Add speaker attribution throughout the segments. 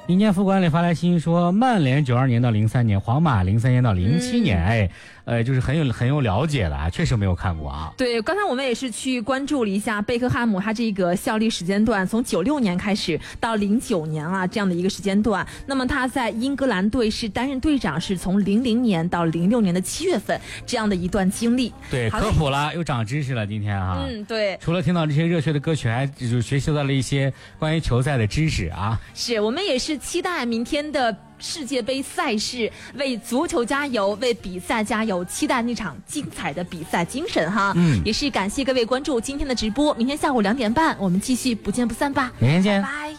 Speaker 1: 民间副官里发来信息说，曼联92年到03年，皇马03年到07年，就是很有了解的啊，确实没有看过啊。
Speaker 2: 对，刚才我们也是去关注了一下贝克汉姆他这个效力时间段，从96年开始到09年啊这样的一个时间段。那么他在英格兰队是担任队长，是从00年到06年的7月份这样的一段经历。
Speaker 1: 对，科普了，又长知识了，今天啊。
Speaker 2: 对。
Speaker 1: 除了听到这些热血的歌曲，还就学习到了一些关于球赛的知识啊。
Speaker 2: 是，我们也是期待明天的世界杯赛事，为足球加油，为比赛加油，期待那场精彩的比赛精神哈。也是感谢各位关注今天的直播，明天下午2点半我们继续不见不散吧。
Speaker 1: 明天见，
Speaker 2: 拜拜。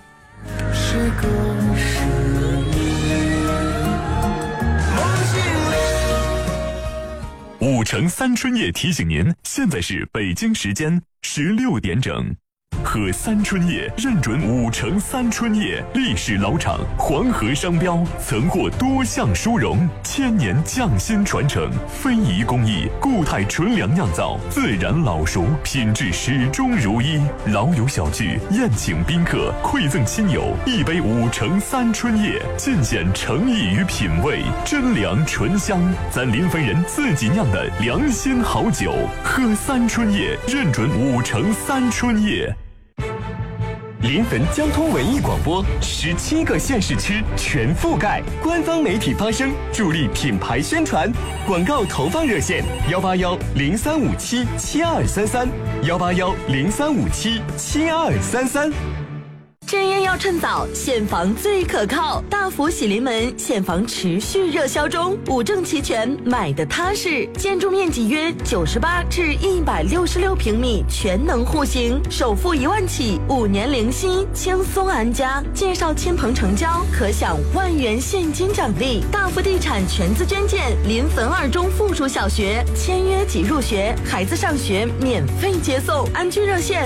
Speaker 3: 5城3春夜提醒您，现在是北京时间16点整。和3春夜认准5城3春夜，历史老厂，黄河商标，曾获多项殊荣，千年匠心传承，非遗工艺，固态纯粮酿造，自然老熟，品质始终如一。老友小聚，宴请宾客，馈赠亲友，一杯5城3春夜，尽显诚意与品味，真粮醇香，咱临汾人自己酿的良心好酒。喝3春夜，认准5城3春夜。
Speaker 4: 临汾交通文艺广播17个县市区全覆盖，官方媒体发声，助力品牌宣传。广告投放热线：181-0357-7233，181-0357-7233。
Speaker 5: 正业要趁早，现房最可靠。大福喜临门现房持续热销中，五证齐全，买的踏实。建筑面积约98至166平米，全能户型，首付1万起，5年零息，轻松安家。介绍亲朋成交，可享1万元现金奖励。大福地产全资捐建临汾2中附属小学，签约即入学，孩子上学免费接送。安居热线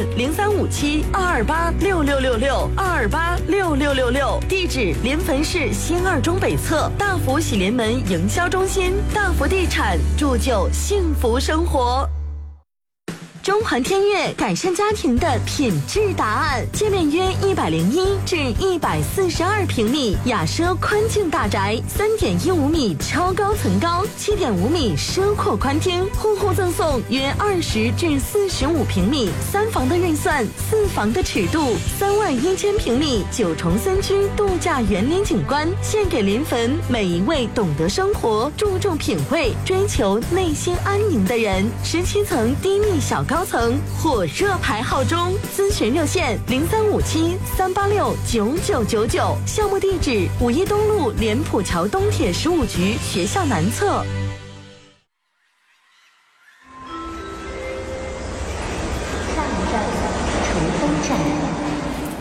Speaker 5: 0357-228-6666。228-6666，地址临汾市新2中北侧大福喜临门营销中心。大福地产，铸就幸福生活。中环天悦改善家庭的品质答案，界面约101至142平米，雅奢宽净大宅，3.15米超高层高，7.5米奢阔宽厅，户户赠送约20至45平米，3房的预算，4房的尺度，3万1000平米9重3居度假园林景观，献给临汾每一位懂得生活、注重品味、追求内心安宁的人。17层低密小高层火热排号中，咨询热线0357-386-9999，项目地址5一东路莲浦桥东铁15局学校南侧。
Speaker 6: 下一站，崇丰站。